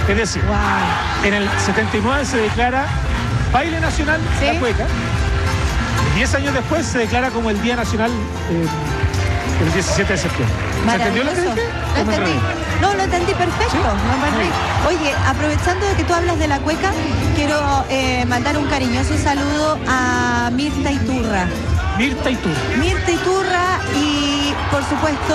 Es decir, en el 79 se declara baile nacional la cueca. 10 años después se declara como el Día Nacional el 17 de septiembre. ¿Se entendió lo que dije? Lo entendí. No, lo entendí perfecto. ¿Sí? Oye, aprovechando de que tú hablas de la cueca, quiero mandar un cariñoso saludo a Mirta Iturra. Mirta Iturra. Mirta Iturra y, por supuesto,